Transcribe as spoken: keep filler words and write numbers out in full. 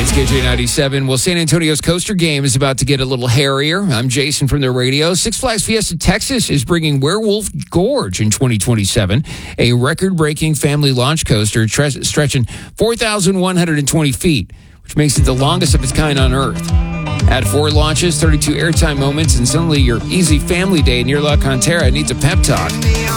It's K J ninety-seven. Well, San Antonio's coaster game is about to get a little hairier. I'm Jason from the radio. Six Flags Fiesta Texas is bringing Werewolf Gorge in twenty twenty-seven, a record-breaking family launch coaster tre- stretching four thousand one hundred twenty feet, which makes it the longest of its kind on Earth. Add four launches, thirty-two airtime moments, and suddenly your easy family day near La Cantera needs a pep talk.